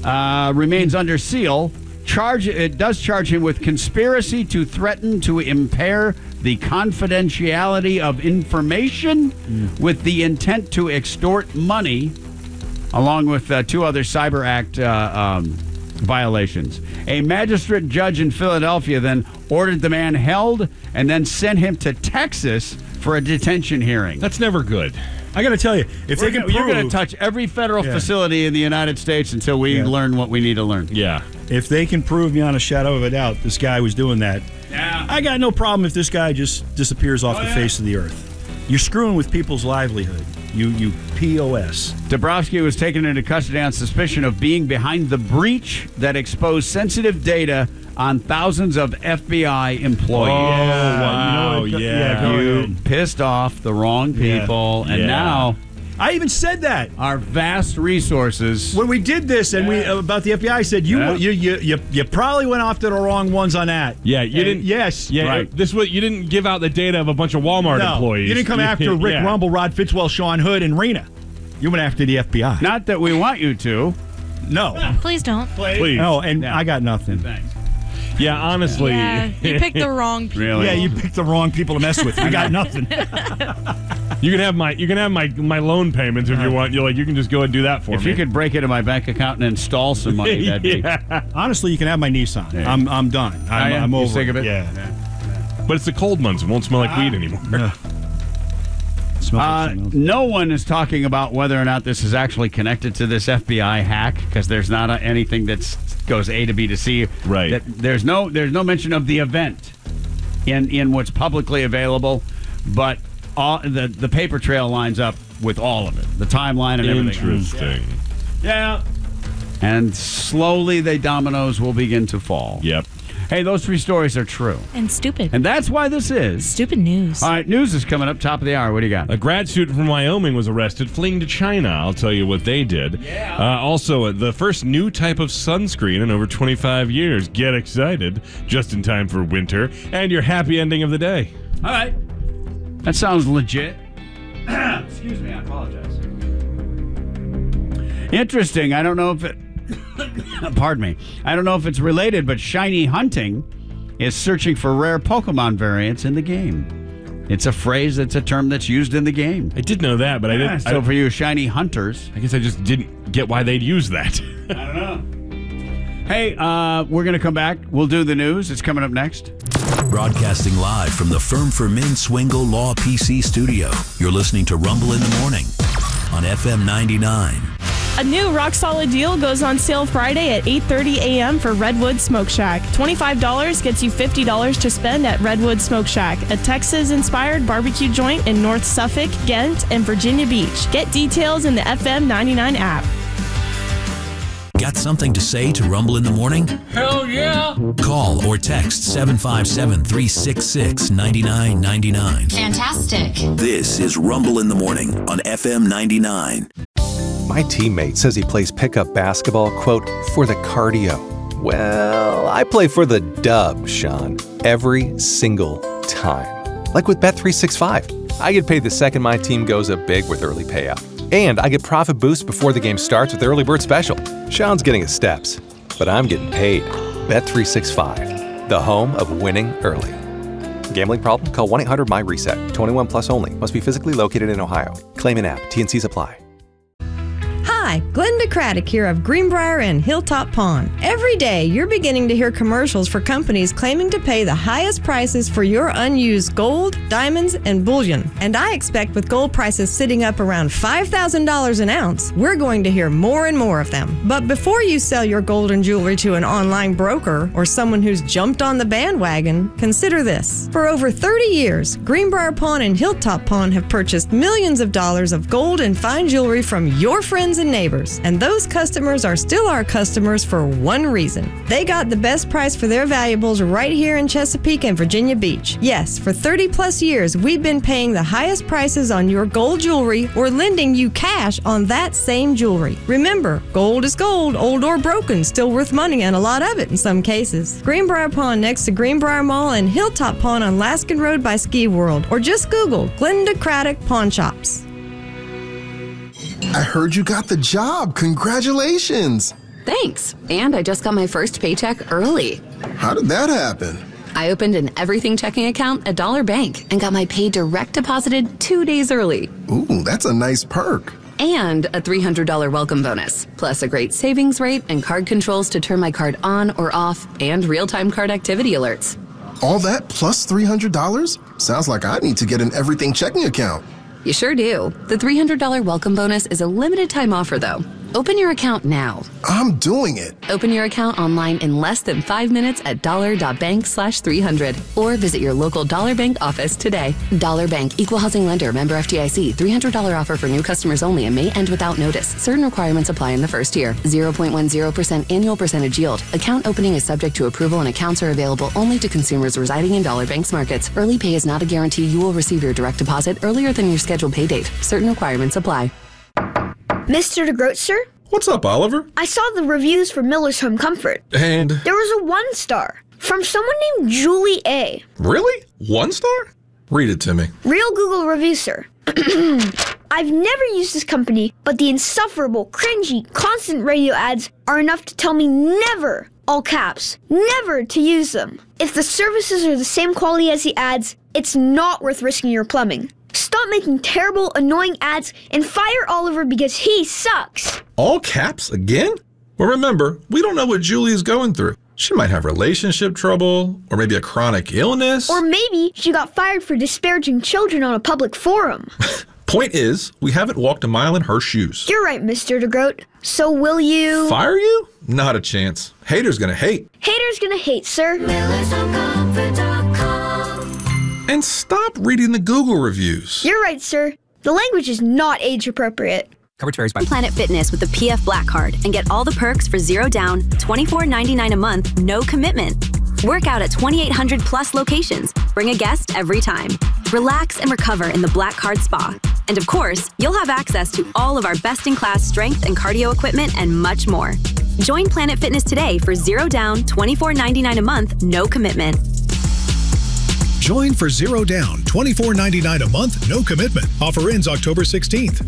remains under seal. It does charge him with conspiracy to threaten to impair the confidentiality of information with the intent to extort money, along with 2 other Cyber Act violations. A magistrate judge in Philadelphia then ordered the man held and then sent him to Texas for a detention hearing. That's never good. I got to tell you, if they can prove... You're going to touch every federal facility in the United States until we learn what we need to learn. Yeah. If they can prove beyond a shadow of a doubt this guy was doing that, I got no problem if this guy just disappears off the face of the earth. You're screwing with people's livelihood. You POS. Dabrowski was taken into custody on suspicion of being behind the breach that exposed sensitive data on thousands of FBI employees. Oh, wow. You pissed off the wrong people, and now... I even said that. Our vast resources. When we did this and we about the FBI, I said you probably went off to the wrong ones on that. Yeah, you didn't. Yes, yeah. Right. This was you didn't give out the data of a bunch of Walmart employees. You didn't come after Rick Rumble, Rod Fitzwell, Sean Hood, and Rena. You went after the FBI. Not that we want you to. No. Please don't. Please. No, and I got nothing. Thanks. Yeah, honestly. Yeah, you picked the wrong people. Really? Yeah, you picked the wrong people to mess with. We got nothing. You can have my loan payments if you want. You can just go and do that for me. If you could break into my bank account and install some money, that'd be. Honestly, you can have my Nissan. Yeah. I'm done. I'm over. You sick of it? Yeah. But it's the cold months. It won't smell like weed anymore. No one is talking about whether or not this is actually connected to this FBI hack, because there's not anything that goes A to B to C. Right. There's no mention of the event in what's publicly available, but the paper trail lines up with all of it, the timeline and everything. Interesting. Yeah. And slowly the dominoes will begin to fall. Yep. Hey, those 3 stories are true. And stupid. And that's why this is Stupid news. All right, news is coming up top of the hour. What do you got? A grad student from Wyoming was arrested fleeing to China. I'll tell you what they did. Yeah. Also, the first new type of sunscreen in over 25 years. Get excited. Just in time for winter. And your happy ending of the day. All right. That sounds legit. Excuse me, I apologize. Interesting. I don't know if it... Pardon me. I don't know if it's related, but Shiny Hunting is searching for rare Pokemon variants in the game. It's a phrase, it's a term that's used in the game. I did know that, but I didn't. So for you Shiny Hunters. I guess I just didn't get why they'd use that. I don't know. Hey, we're going to come back. We'll do the news. It's coming up next. Broadcasting live from the Firm for Men Swingle Law PC studio. You're listening to Rumble in the Morning on FM 99. A new rock-solid deal goes on sale Friday at 8:30 a.m. for Redwood Smoke Shack. $25 gets you $50 to spend at Redwood Smoke Shack, a Texas-inspired barbecue joint in North Suffolk, Ghent, and Virginia Beach. Get details in the FM 99 app. Got something to say to Rumble in the Morning? Hell yeah! Call or text 757-366-9999. Fantastic. This is Rumble in the Morning on FM 99. My teammate says he plays pickup basketball, quote, for the cardio. Well, I play for the dub, Sean, every single time. Like with Bet365. I get paid the second my team goes up big with early payout. And I get profit boost before the game starts with Early Bird Special. Sean's getting his steps, but I'm getting paid. Bet365, the home of winning early. Gambling problem? Call 1-800-MY-RESET. 21 plus only. Must be physically located in Ohio. Claim an app. T&Cs apply. Hi, Glenda Craddock here of Greenbrier and Hilltop Pond. Every day, you're beginning to hear commercials for companies claiming to pay the highest prices for your unused gold, diamonds, and bullion. And I expect with gold prices sitting up around $5,000 an ounce, we're going to hear more and more of them. But before you sell your gold and jewelry to an online broker or someone who's jumped on the bandwagon, consider this. For over 30 years, Greenbrier Pawn and Hilltop Pawn have purchased millions of dollars of gold and fine jewelry from your friends and neighbors. And those customers are still our customers for one reason. They got the best price for their valuables right here in Chesapeake and Virginia Beach. Yes, for 30 plus years, we've been paying the highest prices on your gold jewelry or lending you cash on that same jewelry. Remember, gold is gold, old or broken, still worth money and a lot of it in some cases. Greenbrier Pawn next to Greenbrier Mall and Hilltop Pawn on Laskin Road by Ski World. Or just Google Glenda Craddock Pawn Shops. I heard you got the job. Congratulations. Thanks. And I just got my first paycheck early. How did that happen? I opened an everything checking account at Dollar Bank and got my pay direct deposited 2 days early. Ooh, that's a nice perk. And a $300 welcome bonus, plus a great savings rate and card controls to turn my card on or off, and real-time card activity alerts. All that plus $300? Sounds like I need to get an everything checking account. You sure do. The $300 welcome bonus is a limited time offer, though. Open your account now. I'm doing it. Open your account online in less than 5 minutes at dollar.bank/300 or visit your local Dollar Bank office today. Dollar Bank, Equal Housing Lender, member FDIC. $300 offer for new customers only and may end without notice. Certain requirements apply in the first year. 0.10% annual percentage yield. Account opening is subject to approval and accounts are available only to consumers residing in Dollar Bank's markets. Early pay is not a guarantee you will receive your direct deposit earlier than your scheduled pay date. Certain requirements apply. Mr. DeGroat, sir? What's up, Oliver? I saw the reviews for Miller's Home Comfort. And? There was a 1 star from someone named Julie A. Really? 1 star? Read it to me. Real Google review, sir. I've never used this company, but the insufferable, cringy, constant radio ads are enough to tell me never, all caps, never to use them. If the services are the same quality as the ads, it's not worth risking your plumbing. Stop making terrible, annoying ads and fire Oliver because he sucks. All caps again? Well, remember, we don't know what Julie is going through. She might have relationship trouble, or maybe a chronic illness. Or maybe she got fired for disparaging children on a public forum. Point is, we haven't walked a mile in her shoes. You're right, Mr. DeGroat. So will you... Fire you? Not a chance. Haters gonna hate. Haters gonna hate, sir. And stop reading the Google reviews. You're right, sir. The language is not age appropriate. Coverage varies by Planet Fitness with the PF Black Card and get all the perks for $0 down, $24.99 a month, no commitment. Work out at 2,800 plus locations. Bring a guest every time. Relax and recover in the Black Card Spa. And of course, you'll have access to all of our best-in-class strength and cardio equipment and much more. Join Planet Fitness today for $0 down, $24.99 a month, no commitment. Join for $0 down, $24.99 a month, no commitment. Offer ends October 16th.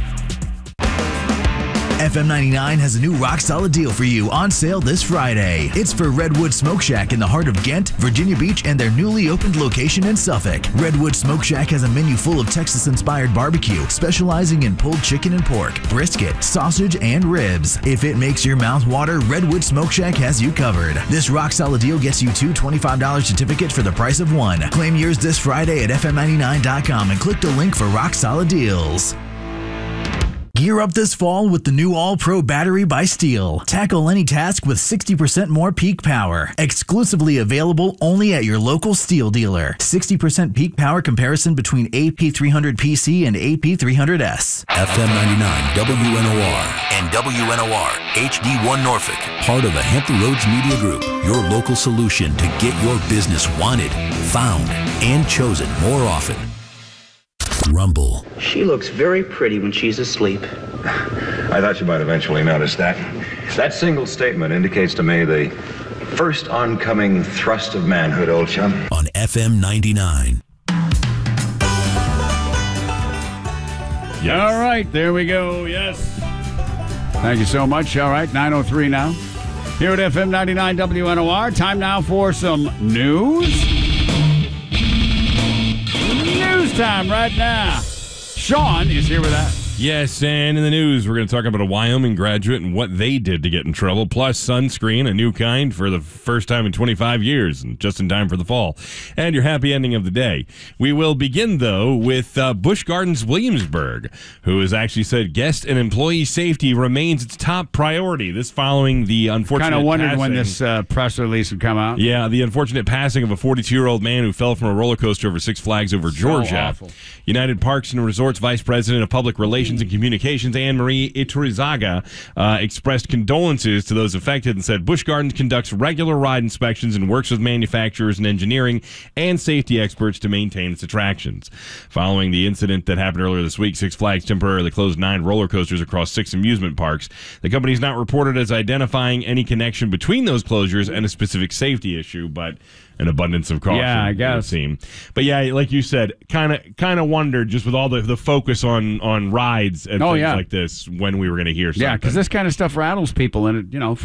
FM 99 has a new rock-solid deal for you on sale this Friday. It's for Redwood Smoke Shack in the heart of Ghent, Virginia Beach, and their newly opened location in Suffolk. Redwood Smoke Shack has a menu full of Texas-inspired barbecue, specializing in pulled chicken and pork, brisket, sausage, and ribs. If it makes your mouth water, Redwood Smoke Shack has you covered. This rock-solid deal gets you 2 $25 certificates for the price of 1. Claim yours this Friday at FM99.com and click the link for rock-solid deals. Gear up this fall with the new All-Pro battery by Steel. Tackle any task with 60% more peak power. Exclusively available only at your local Steel dealer. 60% peak power comparison between AP300PC and AP300S. FM 99 WNOR and WNOR HD1 Norfolk. Part of the Hampton Roads Media Group. Your local solution to get your business wanted, found, and chosen more often. Rumble. She looks very pretty when she's asleep. I thought you might eventually notice that. That single statement indicates to me the first oncoming thrust of manhood, old chum. On FM 99. Yes. All right, there we go. Yes. Thank you so much. All right, 9:03 now. Here at FM 99 WNOR. Time now for some news. Time right now. Sean is here with that. Yes, and in the news, we're going to talk about a Wyoming graduate and what they did to get in trouble, plus sunscreen, a new kind for the first time in 25 years, and just in time for the fall, and your happy ending of the day. We will begin, though, with Busch Gardens Williamsburg, who has actually said guest and employee safety remains its top priority. This following the unfortunate kind of wondered passing. When this press release would come out. Yeah, the unfortunate passing of a 42-year-old man who fell from a roller coaster over Six Flags over Georgia. Awful. United Parks and Resorts Vice President of Public Relations and Communications, Anne-Marie Iturrizaga, expressed condolences to those affected and said Busch Gardens conducts regular ride inspections and works with manufacturers and engineering and safety experts to maintain its attractions. Following the incident that happened earlier this week, Six Flags temporarily closed 9 roller coasters across 6 amusement parks. The company is not reported as identifying any connection between those closures and a specific safety issue, but an abundance of caution. Yeah, I guess. It would seem. But yeah, like you said, kind of wondered just with all the focus on rides and things like this when we were going to hear something. Yeah, because this kind of stuff rattles people, and